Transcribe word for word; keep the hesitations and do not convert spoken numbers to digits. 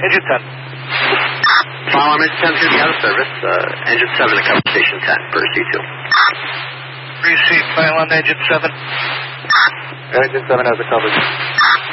Engine ten. Fire alarm engine ten is going to be out of service. Uh, engine seven to cover station ten for C two. Receive fire alarm engine seven. Engine seven has a coverage.